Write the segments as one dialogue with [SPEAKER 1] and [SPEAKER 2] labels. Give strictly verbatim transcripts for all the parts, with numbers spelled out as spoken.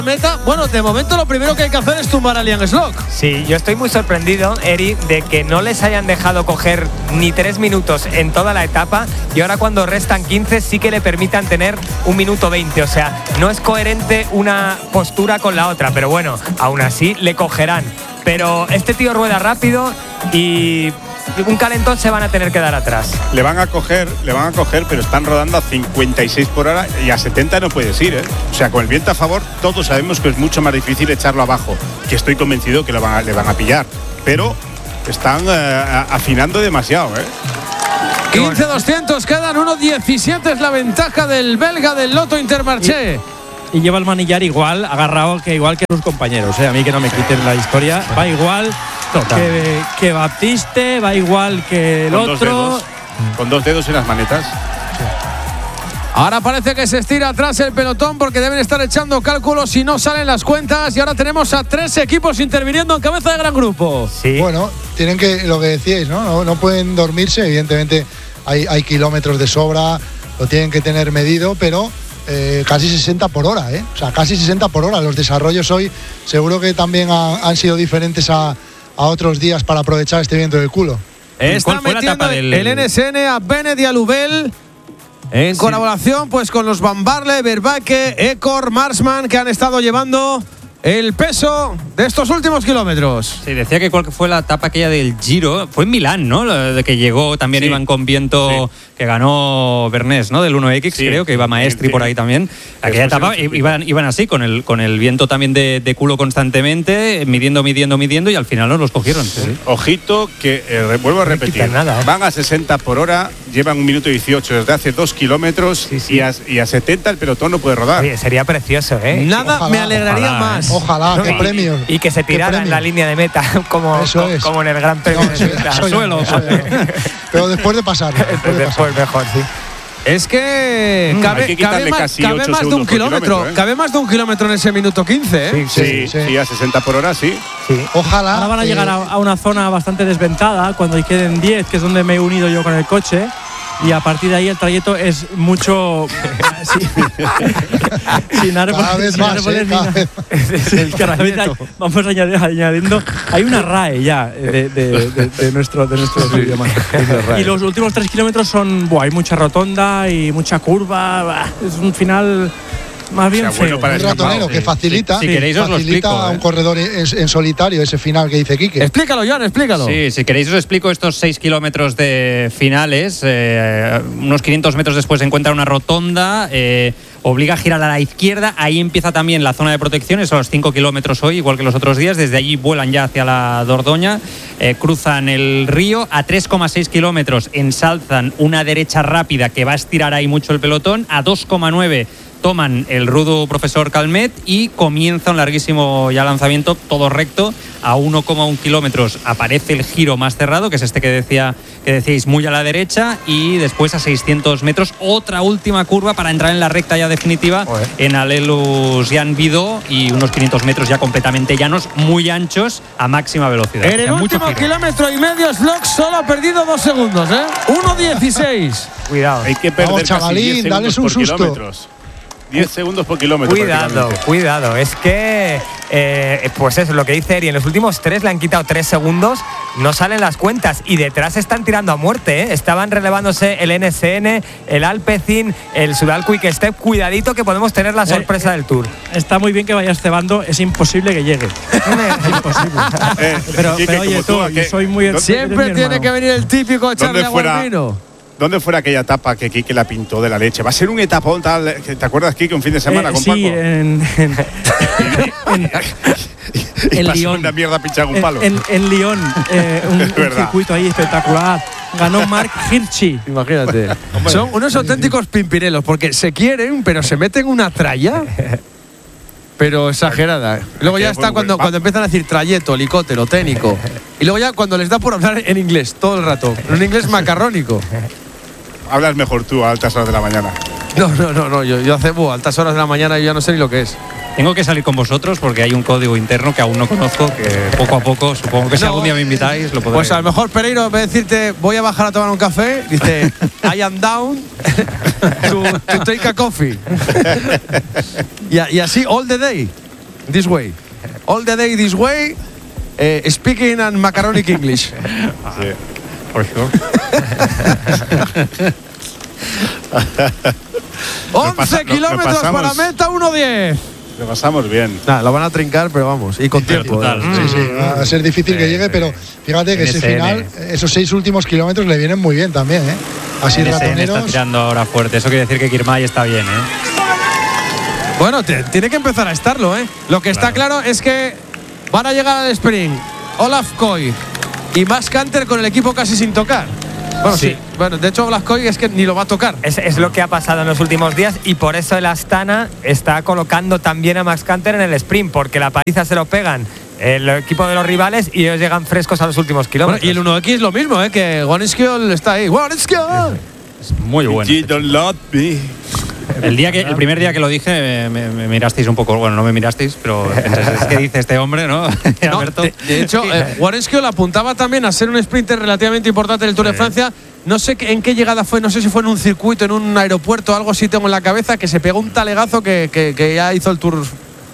[SPEAKER 1] Meta, bueno, de momento lo primero que hay que hacer es tumbar a Liam Slock.
[SPEAKER 2] Sí, yo estoy muy sorprendido, Eri, de que no les hayan dejado coger ni tres minutos en toda la etapa y ahora cuando restan quince sí que le permitan tener un minuto veinte. O sea, no es coherente una postura con la otra, pero bueno, aún así le cogerán. Pero este tío rueda rápido y un calentón se van a tener que dar atrás.
[SPEAKER 3] Le van a coger, le van a coger, pero están rodando a cincuenta y seis por hora y a setenta no puedes ir, ¿eh? O sea, con el viento a favor, todos sabemos que es mucho más difícil echarlo abajo, que estoy convencido que lo van a, le van a pillar, pero están uh, afinando demasiado, ¿eh?
[SPEAKER 1] quince doscientos quedan, uno diecisiete es la ventaja del belga del Lotto Intermarché.
[SPEAKER 4] Y, y lleva el manillar igual, agarrado que igual que sus compañeros, ¿eh? A mí que no me quiten la historia, va igual que, que Baptiste, va igual que el
[SPEAKER 3] con
[SPEAKER 4] otro.
[SPEAKER 3] Dos dedos, con dos dedos en las manetas.
[SPEAKER 1] Ahora parece que se estira atrás el pelotón porque deben estar echando cálculos si no salen las cuentas. Y ahora tenemos a tres equipos interviniendo en cabeza de gran grupo.
[SPEAKER 2] Sí.
[SPEAKER 5] Bueno, tienen que, lo que decíais, ¿no? No, no pueden dormirse, evidentemente hay, hay kilómetros de sobra, lo tienen que tener medido, pero eh, casi sesenta por hora, ¿eh? O sea, casi sesenta por hora. Los desarrollos hoy seguro que también ha, han sido diferentes a, a otros días para aprovechar este viento del culo.
[SPEAKER 1] Está metiendo del... el N S N a Bennett y a Lubel. En sí. colaboración pues con los Van Barle, Vervaeke, Ecor, Marsman, que han estado llevando el peso de estos últimos kilómetros.
[SPEAKER 6] Sí, decía que cuál fue la etapa aquella del Giro, fue en Milán, ¿no? De que llegó, también sí. iban con viento, sí. que ganó Bernés, ¿no? Del uno equis, sí. creo, que iba Maestri sí. por ahí también. Aquella etapa iban, iban así, con el, con el viento también de, de culo constantemente, midiendo, midiendo, midiendo, y al final no los cogieron. Sí. Sí.
[SPEAKER 3] Ojito, que eh, vuelvo a repetir, no nada, ¿eh? Van a sesenta por hora, llevan un minuto dieciocho desde hace dos kilómetros, sí, sí. Y, a, y a setenta el pelotón no puede rodar.
[SPEAKER 2] Oye, sería precioso, ¿eh?
[SPEAKER 1] Nada
[SPEAKER 5] ojalá,
[SPEAKER 1] me alegraría
[SPEAKER 5] ojalá,
[SPEAKER 1] más.
[SPEAKER 5] ¿eh? Ojalá,
[SPEAKER 2] no,
[SPEAKER 5] qué
[SPEAKER 2] y,
[SPEAKER 5] premio.
[SPEAKER 2] Y que se tirara en la línea de meta, como, como,
[SPEAKER 5] es.
[SPEAKER 2] como en el Gran Premio
[SPEAKER 5] no,
[SPEAKER 2] de meta.
[SPEAKER 5] Soy,
[SPEAKER 2] Suelo.
[SPEAKER 5] soy, pero después de pasar. Después, de
[SPEAKER 2] después
[SPEAKER 5] pasar.
[SPEAKER 2] mejor, sí.
[SPEAKER 1] Es que
[SPEAKER 3] mm,
[SPEAKER 1] cabe, cabe, más, cabe más de un kilómetro, ¿eh? Cabe más de un kilómetro en ese minuto quince, ¿eh?
[SPEAKER 3] Sí, sí, sí, sí. sí a sesenta por hora, sí.
[SPEAKER 2] sí.
[SPEAKER 5] Ojalá.
[SPEAKER 4] Ahora van a
[SPEAKER 5] eh,
[SPEAKER 4] llegar a, a una zona bastante desventada cuando queden diez, que es donde me he unido yo con el coche. Y a partir de ahí el trayecto es mucho sí. sin árboles,
[SPEAKER 5] cada vez
[SPEAKER 4] sin
[SPEAKER 5] más,
[SPEAKER 4] árboles
[SPEAKER 5] eh,
[SPEAKER 4] ni nada. El trayecto. Vamos añadiendo, añadiendo. Hay una R A E ya de, de, de, de nuestro, de nuestro sí, idioma. Y los últimos tres kilómetros son, buah, hay mucha rotonda y mucha curva. Buah, es un final más bien
[SPEAKER 3] o sea, bueno,
[SPEAKER 5] feo. Un ratonero que facilita,
[SPEAKER 6] sí, si queréis os lo
[SPEAKER 5] facilita
[SPEAKER 6] explico,
[SPEAKER 5] a un
[SPEAKER 6] ¿eh?
[SPEAKER 5] corredor en, en solitario ese final que dice Quique.
[SPEAKER 1] Explícalo, Joan, explícalo.
[SPEAKER 6] Sí, si queréis os explico estos seis kilómetros de finales. Eh, unos quinientos metros después se encuentra una rotonda, eh, obliga a girar a la izquierda. Ahí empieza también la zona de protección, son los cinco kilómetros hoy, igual que los otros días. Desde allí vuelan ya hacia la Dordoña, eh, cruzan el río. A tres coma seis kilómetros ensalzan una derecha rápida que va a estirar ahí mucho el pelotón. A dos coma nueve toman el rudo profesor Calmet y comienza un larguísimo ya lanzamiento, todo recto. A uno coma uno kilómetros aparece el giro más cerrado, que es este que decía que decíais, muy a la derecha, y después a seiscientos metros otra última curva para entrar en la recta ya definitiva. Joder. En Alelus Jan Vidó, y unos quinientos metros ya completamente llanos, muy anchos, a máxima velocidad.
[SPEAKER 1] En el
[SPEAKER 6] o sea,
[SPEAKER 1] último kilómetro y medio Slock solo ha perdido dos segundos, ¿eh? uno dieciséis.
[SPEAKER 2] Cuidado.
[SPEAKER 3] Hay que perder
[SPEAKER 5] Vamos,
[SPEAKER 3] casi
[SPEAKER 5] chavalín,
[SPEAKER 3] diez
[SPEAKER 5] dales un
[SPEAKER 3] por
[SPEAKER 5] susto.
[SPEAKER 3] kilómetros. diez segundos por kilómetro.
[SPEAKER 2] Cuidado, cuidado. Es que, eh, pues eso, lo que dice Eri, en los últimos tres le han quitado tres segundos, no salen las cuentas y detrás están tirando a muerte, ¿eh? Estaban relevándose el N S N, el Alpecin, el Sudal Quick Step. Cuidadito que podemos tener la sorpresa eh, eh, del Tour.
[SPEAKER 4] Está muy bien que vayas cebando, es imposible que llegue. Es imposible.
[SPEAKER 3] Eh,
[SPEAKER 4] pero,
[SPEAKER 3] Quique,
[SPEAKER 4] pero oye, tú,
[SPEAKER 3] tú
[SPEAKER 4] yo soy muy...
[SPEAKER 1] Siempre tiene que venir el típico echarle agua al vino.
[SPEAKER 3] ¿Dónde fuera aquella etapa que Quique la pintó de la leche? Va a ser un etapón tal. ¿Te acuerdas, Quique, un fin de semana
[SPEAKER 4] eh,
[SPEAKER 3] con
[SPEAKER 4] sí,
[SPEAKER 3] Paco?
[SPEAKER 4] En, en, en,
[SPEAKER 3] y
[SPEAKER 4] en
[SPEAKER 3] pasó
[SPEAKER 4] Lyon.
[SPEAKER 3] una mierda pinchar un palo.
[SPEAKER 4] En, en, en Lyon, eh, un, un circuito ahí espectacular. Ganó Mark Hirschi.
[SPEAKER 1] Imagínate. Son unos auténticos pimpinelos porque se quieren, pero se meten una tralla. Pero exagerada. Luego ya está cuando, cuando empiezan a decir trayecto, helicóptero, técnico. Y luego ya cuando les da por hablar en inglés todo el rato. En un inglés macarrónico.
[SPEAKER 3] Hablas mejor tú a altas horas de la mañana.
[SPEAKER 1] No, no, no, no. Yo, yo hace buh, altas horas de la mañana y ya no sé ni lo que es.
[SPEAKER 6] Tengo que salir con vosotros porque hay un código interno que aún no conozco, que poco a poco, supongo que si
[SPEAKER 1] no,
[SPEAKER 6] algún día me invitáis, lo podré.
[SPEAKER 1] Pues a lo mejor Pereiro, en vez de decirte voy a bajar a tomar un café, dice I am down to, to take a coffee. y, y así all the day. this way. All the day this way, eh, speaking and macaronic English.
[SPEAKER 3] Sí.
[SPEAKER 6] Por sure.
[SPEAKER 1] once
[SPEAKER 3] pasa- lo- lo
[SPEAKER 1] kilómetros
[SPEAKER 3] pasamos.
[SPEAKER 1] para meta, uno diez.
[SPEAKER 3] Lo pasamos bien.
[SPEAKER 1] Nada, lo van a trincar, pero vamos, y con tiempo.
[SPEAKER 6] Total.
[SPEAKER 1] ¿eh?
[SPEAKER 5] Sí, sí, va a ser difícil que llegue, pero fíjate que
[SPEAKER 2] N
[SPEAKER 5] ese
[SPEAKER 2] S N.
[SPEAKER 5] final, esos seis últimos kilómetros le vienen muy bien también, ¿eh? Así
[SPEAKER 6] N S N está
[SPEAKER 5] ratoneros.
[SPEAKER 6] tirando ahora fuerte. Eso quiere decir que Girmay está bien, ¿eh?
[SPEAKER 1] Bueno, te- tiene que empezar a estarlo, ¿eh? Lo que está claro es que van a llegar al sprint Olaf Koy y Max Canter con el equipo casi sin tocar. Bueno, sí.
[SPEAKER 2] Sí.
[SPEAKER 1] Bueno, de hecho, Olaf Koy es que ni lo va a tocar.
[SPEAKER 2] Es, es lo que ha pasado en los últimos días y por eso el Astana está colocando también a Max Canter en el sprint, porque la paliza se lo pegan el equipo de los rivales y ellos llegan frescos a los últimos
[SPEAKER 1] Bueno,
[SPEAKER 2] kilómetros.
[SPEAKER 1] y el uno X lo mismo, ¿eh? Que Wanskiol está ahí. ¡Wanskiol!
[SPEAKER 6] Es muy bueno.
[SPEAKER 3] You don't love me.
[SPEAKER 6] El, día que, el primer día que lo dije me, me mirasteis un poco, bueno, no me mirasteis, pero pensáis, ¿qué dice este hombre, no?
[SPEAKER 1] No,
[SPEAKER 6] Alberto.
[SPEAKER 1] de, de hecho, eh, Wanskiol apuntaba también a ser un sprinter relativamente importante en el Tour de Francia. No sé qué- en qué llegada fue, no sé si fue en un circuito, en un aeropuerto, algo así tengo en la cabeza, que se pegó un talegazo que, que- que ya hizo el Tour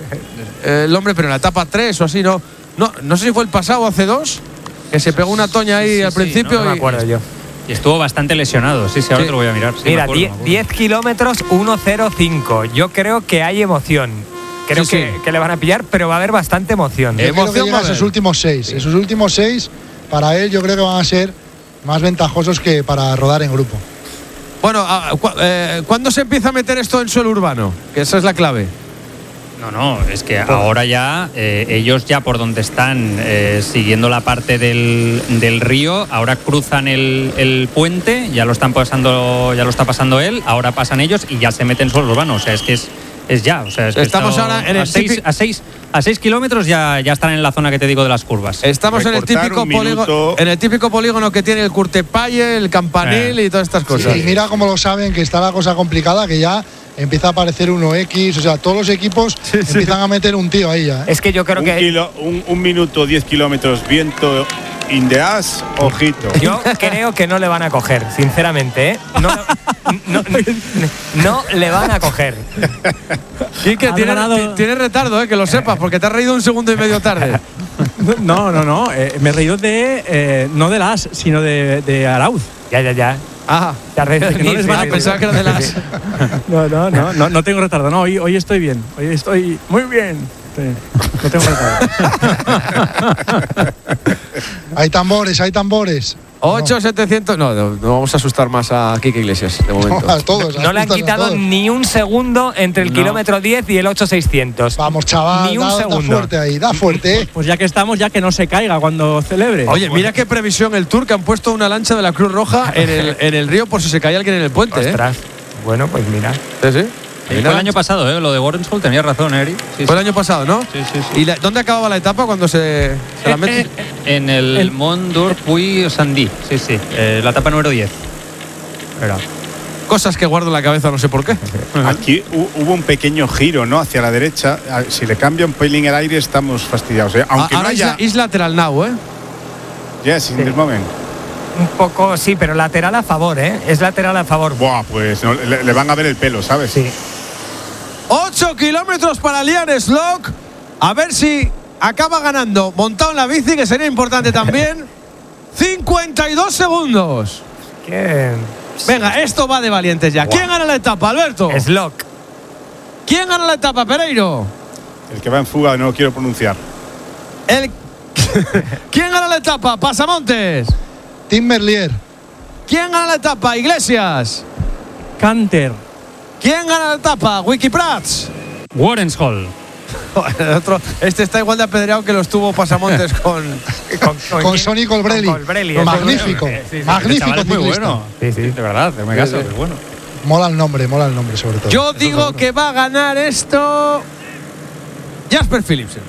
[SPEAKER 1] eh, el hombre, pero en la etapa tres o así, ¿no? No, no sé si fue el pasado o hace dos, que se pegó una toña ahí
[SPEAKER 6] Sí, sí,
[SPEAKER 1] al
[SPEAKER 6] sí,
[SPEAKER 1] principio.
[SPEAKER 2] no me
[SPEAKER 1] y-
[SPEAKER 2] acuerdo yo.
[SPEAKER 6] Y estuvo bastante lesionado, sí, sí, ahora
[SPEAKER 1] Sí.
[SPEAKER 6] te lo voy a mirar. Sí, me
[SPEAKER 2] Mira,
[SPEAKER 6] acuerdo, me
[SPEAKER 2] die-
[SPEAKER 6] acuerdo.
[SPEAKER 2] diez kilómetros, uno cero cinco. Yo creo que hay emoción. Creo
[SPEAKER 1] Sí,
[SPEAKER 2] que,
[SPEAKER 1] sí.
[SPEAKER 2] que le van a pillar, pero va a haber bastante emoción.
[SPEAKER 5] Yo creo que
[SPEAKER 1] Emoción
[SPEAKER 5] llega
[SPEAKER 1] va
[SPEAKER 5] a
[SPEAKER 1] a haber.
[SPEAKER 5] esos últimos seis. Esos últimos seis, para él, yo creo que van a ser más ventajosos que para rodar en grupo.
[SPEAKER 1] Bueno, ah, cu- eh, ¿cuándo se empieza a meter esto en suelo urbano? Que esa es la clave.
[SPEAKER 6] No, no, es que ahora ya eh, ellos ya por donde están eh, siguiendo la parte del, del río, ahora cruzan el, el puente, ya lo están pasando, ya lo está pasando él, ahora pasan ellos y ya se meten en suelo urbano. O sea, es que es, es ya. O sea, es que
[SPEAKER 1] Estamos
[SPEAKER 6] esto-
[SPEAKER 1] ahora en
[SPEAKER 6] a
[SPEAKER 1] el
[SPEAKER 6] seis,
[SPEAKER 1] típico-
[SPEAKER 6] a seis a seis kilómetros ya, ya están en la zona que te digo de las curvas.
[SPEAKER 1] Estamos en el
[SPEAKER 3] Recortar
[SPEAKER 1] típico
[SPEAKER 3] un
[SPEAKER 1] polígono,
[SPEAKER 3] minuto.
[SPEAKER 1] en el típico polígono que tiene el Curtepalle, el Campanil
[SPEAKER 6] Eh.
[SPEAKER 1] y todas estas cosas.
[SPEAKER 5] Y mira cómo lo saben, que está la cosa complicada, que ya empieza a aparecer uno X. O sea, todos los equipos empiezan a meter un tío ahí ya. ¿eh?
[SPEAKER 2] Es que yo creo
[SPEAKER 3] Un,
[SPEAKER 2] que
[SPEAKER 3] kilo- un, un minuto, diez kilómetros, viento in the ass, ojito.
[SPEAKER 2] yo creo que no le van a coger, sinceramente, ¿eh? No, no, no, no le van a coger.
[SPEAKER 1] Quique,
[SPEAKER 4] Has
[SPEAKER 1] tiene,
[SPEAKER 4] ganado-
[SPEAKER 1] ti- tiene retardo, eh, que lo sepas, porque te has reído un segundo y medio tarde.
[SPEAKER 4] No, no, no. eh, me he reído de. eh, no de las, sino de, de Arauz.
[SPEAKER 2] Ya, ya, ya.
[SPEAKER 1] Ah,
[SPEAKER 2] Te has reído de
[SPEAKER 4] Que no
[SPEAKER 2] mí,
[SPEAKER 4] les
[SPEAKER 2] sí,
[SPEAKER 4] van a
[SPEAKER 2] sí,
[SPEAKER 1] pensaba
[SPEAKER 2] sí.
[SPEAKER 1] que era de las.
[SPEAKER 4] No, no, no, no, no tengo retardo. No, hoy, hoy estoy bien. Hoy estoy muy bien. Sí, no tengo retardo.
[SPEAKER 5] Hay tambores, hay tambores.
[SPEAKER 1] ocho setecientos. No, no, no vamos a asustar más a Quique Iglesias de momento.
[SPEAKER 5] A todos,
[SPEAKER 2] No le han
[SPEAKER 5] asustan a
[SPEAKER 2] quitado
[SPEAKER 5] todos.
[SPEAKER 2] ni un segundo entre el
[SPEAKER 6] No.
[SPEAKER 2] kilómetro diez y el ocho seiscientos.
[SPEAKER 5] Vamos, chaval,
[SPEAKER 2] Ni un
[SPEAKER 5] da, da
[SPEAKER 2] segundo.
[SPEAKER 5] fuerte ahí, da fuerte. ¿eh?
[SPEAKER 4] Pues ya que estamos, ya que no se caiga cuando celebre.
[SPEAKER 1] Oye, mira qué previsión el Tour, que han puesto una lancha de la Cruz Roja en el, en el río por si se caía alguien en el puente. ¿eh?
[SPEAKER 2] Ostras. Bueno, pues mira.
[SPEAKER 1] Sí, sí.
[SPEAKER 6] Sí, fue el año pasado, ¿eh? Lo de Warrenshall, tenías razón, Eri. Sí,
[SPEAKER 1] Fue el
[SPEAKER 6] sí.
[SPEAKER 1] año pasado, ¿no?
[SPEAKER 6] Sí, sí, sí.
[SPEAKER 1] ¿Y la- dónde acababa la etapa cuando se, se la mete?
[SPEAKER 6] En el,
[SPEAKER 4] El-
[SPEAKER 6] Mont d'Or Puy Sandy, sí, sí. Eh, la etapa número diez. Era.
[SPEAKER 1] Cosas que guardo en la cabeza, no sé por qué.
[SPEAKER 3] Aquí hu- hubo un pequeño giro, ¿no? Hacia la derecha. Ah, Si le cambia un pelín el aire, estamos fastidiados. ¿eh? Aunque
[SPEAKER 1] Ahora
[SPEAKER 3] no haya.
[SPEAKER 1] is, is lateral now, ¿eh?
[SPEAKER 3] Yes, in this moment.
[SPEAKER 2] Un poco, sí, pero lateral a favor, ¿eh? Es lateral a favor.
[SPEAKER 3] Buah, pues no, le, le van a ver el pelo, ¿sabes?
[SPEAKER 2] Sí.
[SPEAKER 1] ocho kilómetros para Lian Slock. A ver si acaba ganando montado en la bici, que sería importante también. cincuenta y dos segundos.
[SPEAKER 2] ¿Qué?
[SPEAKER 1] Venga, esto va de valientes ya. ¿Quién gana la etapa, Alberto?
[SPEAKER 2] Slock.
[SPEAKER 1] ¿Quién gana la etapa, Pereiro?
[SPEAKER 3] El que va en fuga no lo quiero pronunciar.
[SPEAKER 1] El... ¿Quién gana la etapa? Pasamontes.
[SPEAKER 5] Tim Merlier.
[SPEAKER 1] ¿Quién gana la etapa? Iglesias.
[SPEAKER 4] Canter.
[SPEAKER 1] ¿Quién gana la etapa? Wikiprats.
[SPEAKER 6] Warrenshall.
[SPEAKER 1] El otro- este está igual de apedreado que lo estuvo Pasamontes con.
[SPEAKER 2] Con,
[SPEAKER 5] Con Sonny Colbrelli.
[SPEAKER 2] con Colbrelli, eso
[SPEAKER 5] Magnífico.
[SPEAKER 2] es. Sí, sí.
[SPEAKER 5] Magnífico
[SPEAKER 6] Chaval, es muy
[SPEAKER 5] ciclista.
[SPEAKER 6] bueno.
[SPEAKER 2] Sí, sí.
[SPEAKER 6] De verdad, me caso, es bueno.
[SPEAKER 5] Mola el nombre, mola el nombre sobre todo.
[SPEAKER 1] Yo digo que va a ganar esto. Jasper Philipsen.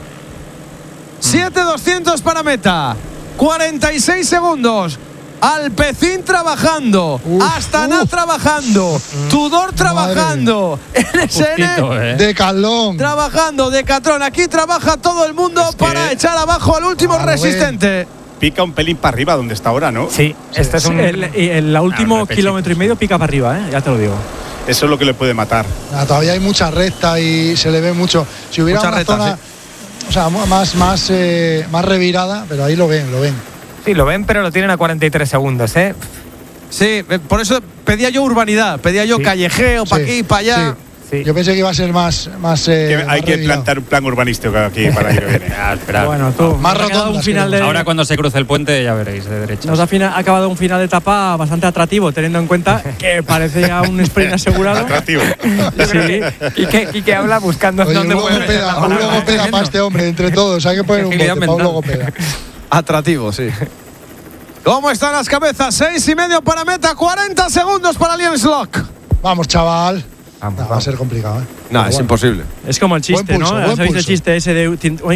[SPEAKER 1] siete doscientos para meta. cuarenta y seis segundos. Alpecin trabajando.
[SPEAKER 5] Uf,
[SPEAKER 1] Astana
[SPEAKER 5] uf.
[SPEAKER 1] trabajando. Tudor trabajando. N S N
[SPEAKER 6] Justito, ¿eh?
[SPEAKER 5] De Calón.
[SPEAKER 1] trabajando. Decathlon. Aquí trabaja todo el mundo
[SPEAKER 3] Es que-
[SPEAKER 1] para echar abajo al último
[SPEAKER 5] Claro,
[SPEAKER 1] resistente.
[SPEAKER 3] Pica un pelín para arriba donde está ahora, ¿no?
[SPEAKER 2] Sí, este es un.
[SPEAKER 4] El, el, el último
[SPEAKER 6] repechito.
[SPEAKER 4] kilómetro y medio pica para arriba, ¿eh? Ya te lo digo.
[SPEAKER 3] Eso es lo que le puede matar.
[SPEAKER 5] Nada, todavía hay mucha recta y se le ve mucho. Si hubiera
[SPEAKER 1] Mucha
[SPEAKER 5] una
[SPEAKER 1] recta,
[SPEAKER 5] zona o sea, más, más, eh, más revirada, pero ahí lo ven, lo ven.
[SPEAKER 2] Sí, lo ven, pero lo tienen a cuarenta y tres segundos, ¿eh?
[SPEAKER 1] Sí, por eso pedía yo urbanidad, pedía yo
[SPEAKER 2] Sí.
[SPEAKER 1] callejeo, para
[SPEAKER 5] Sí,
[SPEAKER 1] aquí, para allá.
[SPEAKER 5] sí.
[SPEAKER 2] Sí.
[SPEAKER 5] Yo pensé que iba a ser más. más eh,
[SPEAKER 3] Que
[SPEAKER 5] más
[SPEAKER 3] hay que
[SPEAKER 5] revirado.
[SPEAKER 3] plantar un plan urbanístico aquí para el año que viene. Ah, esperad.
[SPEAKER 4] Bueno, tú.
[SPEAKER 5] Más
[SPEAKER 4] nos ha quedado un
[SPEAKER 5] rotondas
[SPEAKER 4] final de,
[SPEAKER 6] Ahora cuando se cruce el puente ya veréis de derecha.
[SPEAKER 4] Nos ha fina- acabado un final de etapa bastante atractivo, teniendo en cuenta que parece ya un sprint asegurado.
[SPEAKER 3] Atractivo.
[SPEAKER 4] Sí.
[SPEAKER 2] Quique, Quique habla buscando
[SPEAKER 5] Oye, un
[SPEAKER 2] dónde puede meter la
[SPEAKER 5] logopeda, un
[SPEAKER 2] palabra.
[SPEAKER 5] logopeda para este hombre, entre todos. Hay que poner un
[SPEAKER 6] Agilidad
[SPEAKER 5] bote para un
[SPEAKER 6] mental.
[SPEAKER 5] logopeda.
[SPEAKER 1] Atractivo, sí. ¿Cómo están las cabezas? Seis y medio para meta, cuarenta segundos para Liam Slock.
[SPEAKER 5] Vamos, chaval.
[SPEAKER 2] Vamos,
[SPEAKER 5] No, va a
[SPEAKER 2] vamos.
[SPEAKER 5] ser complicado, ¿eh?
[SPEAKER 1] No,
[SPEAKER 5] Pero
[SPEAKER 1] es
[SPEAKER 5] bueno.
[SPEAKER 1] imposible.
[SPEAKER 4] Es como el chiste,
[SPEAKER 5] Buen pulso,
[SPEAKER 4] ¿no?
[SPEAKER 5] buen
[SPEAKER 4] ¿Sabéis el
[SPEAKER 5] pulso.
[SPEAKER 4] chiste ese de